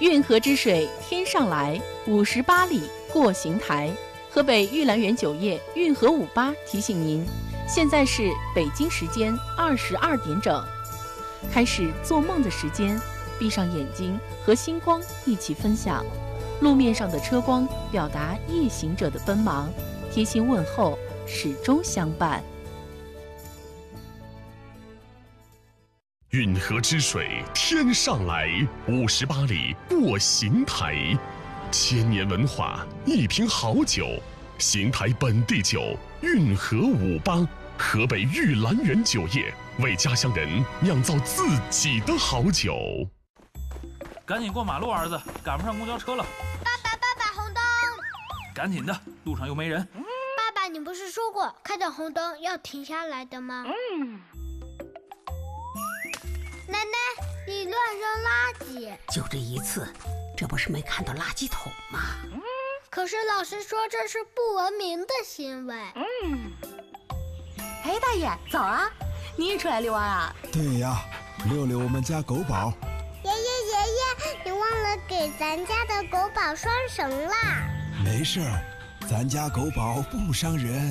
运河之水天上来，58里过邢台。河北玉兰园酒业运河58提醒您，现在是北京时间22点整，开始做梦的时间。闭上眼睛，和星光一起分享。路面上的车光表达夜行者的奔忙，贴心问候始终相伴。 运河之水天上来，58里过邢台。千年文化，一瓶好酒，邢台本地酒，运河58，河北玉兰园酒业为家乡人酿造自己的好酒。 赶紧过马路，儿子，赶不上公交车了。 爸爸，红灯！ 赶紧的，路上又没人。 爸爸，你不是说过看到红灯要停下来的吗？奶奶，你乱扔垃圾！ 就这一次，这不是没看到垃圾桶吗？ 可是老师说这是不文明的行为。 哎，大爷，早啊！你也出来遛弯啊？ 对呀，遛遛我们家狗宝。 爷爷，你忘了给咱家的狗宝拴绳啦？ 没事儿，咱家狗宝不伤人。